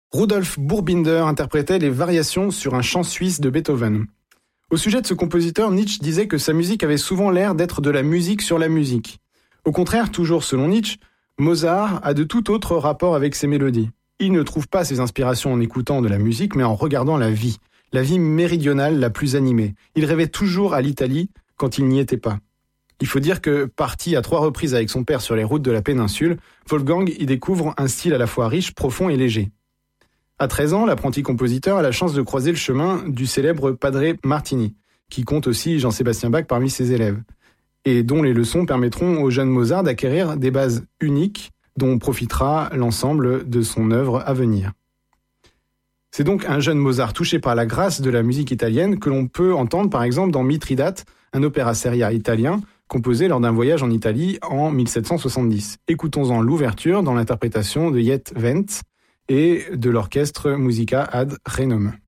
Rudolf Burbinder interprétait les variations sur un chant suisse de Beethoven. Au sujet de ce compositeur, Nietzsche disait que sa musique avait souvent l'air d'être de la musique sur la musique. Au contraire, toujours selon Nietzsche, Mozart a de tout autre rapport avec ses mélodies. Il ne trouve pas ses inspirations en écoutant de la musique, mais en regardant la vie méridionale la plus animée. Il rêvait toujours à l'Italie quand il n'y était pas. Il faut dire que, parti à 3 reprises avec son père sur les routes de la péninsule, Wolfgang y découvre un style à la fois riche, profond et léger. À 13 ans, l'apprenti compositeur a la chance de croiser le chemin du célèbre Padre Martini, qui compte aussi Jean-Sébastien Bach parmi ses élèves, et dont les leçons permettront au jeune Mozart d'acquérir des bases uniques dont profitera l'ensemble de son œuvre à venir. C'est donc un jeune Mozart touché par la grâce de la musique italienne que l'on peut entendre par exemple dans Mithridate, un opéra seria italien composé lors d'un voyage en Italie en 1770. Écoutons-en l'ouverture dans l'interprétation de Jet Wendt et de l'orchestre Musica ad Renum.